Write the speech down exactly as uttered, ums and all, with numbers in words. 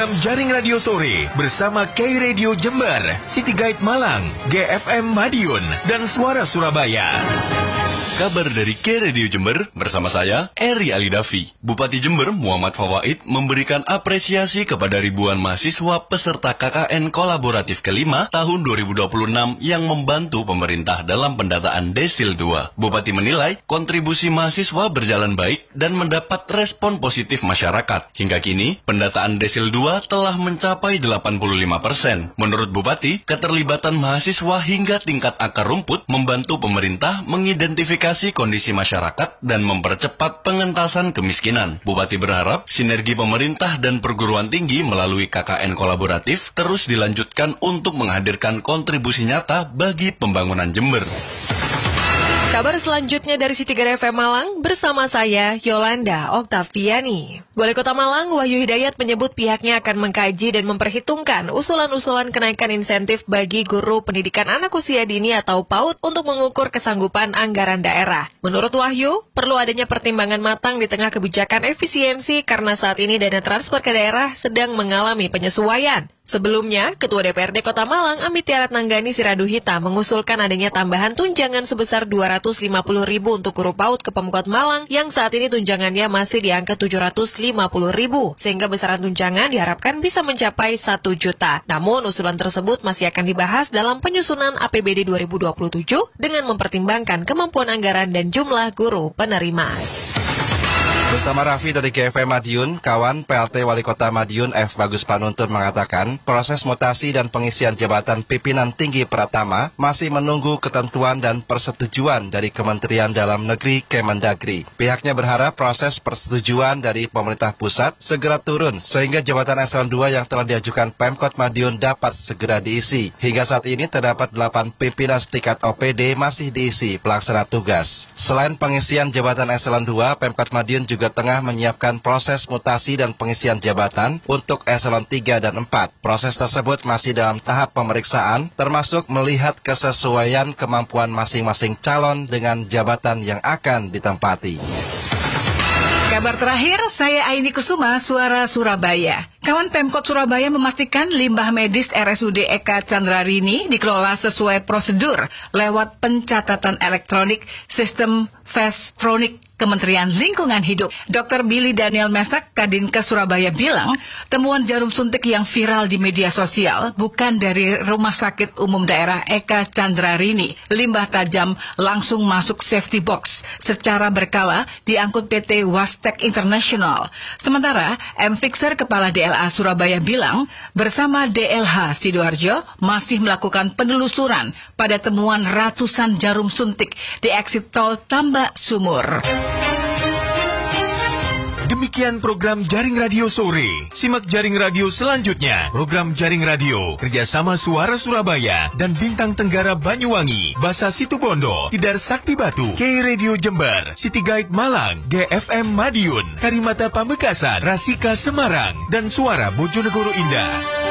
program Jaring Radio Sore bersama K Radio Jember, City Guide Malang, G F M Madiun, dan Suara Surabaya. Kabar dari K Radio Jember bersama saya, Eri Alidafi. Bupati Jember, Muhammad Fawaid, memberikan apresiasi kepada ribuan mahasiswa peserta K K N Kolaboratif kelima tahun dua ribu dua puluh enam yang membantu pemerintah dalam pendataan Desil dua. Bupati menilai kontribusi mahasiswa berjalan baik dan mendapat respon positif masyarakat. Hingga kini, pendataan Desil dua telah mencapai delapan puluh lima persen. Menurut Bupati, keterlibatan mahasiswa hingga tingkat akar rumput membantu pemerintah mengidentifikasi kondisi masyarakat dan mempercepat pengentasan kemiskinan. Bupati berharap sinergi pemerintah dan perguruan tinggi melalui K K N kolaboratif terus dilanjutkan untuk menghadirkan kontribusi nyata bagi pembangunan Jember. Kabar selanjutnya dari City Guide F M Malang bersama saya, Yolanda Oktaviani. Wali Kota Malang, Wahyu Hidayat menyebut pihaknya akan mengkaji dan memperhitungkan usulan-usulan kenaikan insentif bagi guru pendidikan anak usia dini atau PAUD untuk mengukur kesanggupan anggaran daerah. Menurut Wahyu, perlu adanya pertimbangan matang di tengah kebijakan efisiensi karena saat ini dana transfer ke daerah sedang mengalami penyesuaian. Sebelumnya, Ketua D P R D Kota Malang, Amitiarat Nanggani Siraduhita, mengusulkan adanya tambahan tunjangan sebesar dua ratus lima puluh ribu untuk guru PAUD ke Pemkot Malang yang saat ini tunjangannya masih di angka tujuh ratus lima puluh ribu, sehingga besaran tunjangan diharapkan bisa mencapai satu juta. Namun, usulan tersebut masih akan dibahas dalam penyusunan A P B D dua ribu dua puluh tujuh dengan mempertimbangkan kemampuan anggaran dan jumlah guru penerima. Bersama Raffi dari G F M Madiun, kawan P L T Wali Kota Madiun F. Bagus Panuntun mengatakan proses mutasi dan pengisian jabatan pimpinan tinggi Pratama masih menunggu ketentuan dan persetujuan dari Kementerian Dalam Negeri Kemendagri. Pihaknya berharap proses persetujuan dari pemerintah pusat segera turun sehingga jabatan eselon dua yang telah diajukan Pemkot Madiun dapat segera diisi. Hingga saat ini terdapat delapan pimpinan setingkat O P D masih diisi pelaksana tugas. Selain pengisian jabatan eselon dua, Pemkot Madiun juga juga tengah menyiapkan proses mutasi dan pengisian jabatan untuk eselon tiga dan empat. Proses tersebut masih dalam tahap pemeriksaan, termasuk melihat kesesuaian kemampuan masing-masing calon dengan jabatan yang akan ditempati. Kabar terakhir, saya Aini Kusuma, Suara Surabaya. Kawan Pemkot Surabaya memastikan limbah medis R S U D Eka Candrarini dikelola sesuai prosedur lewat pencatatan elektronik sistem Fastronic Kementerian Lingkungan Hidup. Doktor Billy Daniel Mesak, Kadinkes Surabaya bilang, temuan jarum suntik yang viral di media sosial bukan dari Rumah Sakit Umum Daerah Eka Candrarini. Limbah tajam langsung masuk safety box. Secara berkala diangkut P T Wastek International. Sementara M. Fixer, Kepala D L A Surabaya bilang, bersama D L H Sidoarjo masih melakukan penelusuran pada temuan ratusan jarum suntik di eksit tol Tambak Sumur. Demikian program Jaring Radio Sore. Simak Jaring Radio selanjutnya. Program Jaring Radio kerjasama Suara Surabaya dan Bintang Tenggara Banyuwangi, Basa Situbondo, Tidar Sakti Batu, K Radio Jember, City Guide Malang, G F M Madiun, Karimata Pamekasan, Rasika Semarang, dan Suara Bojonegoro Indah.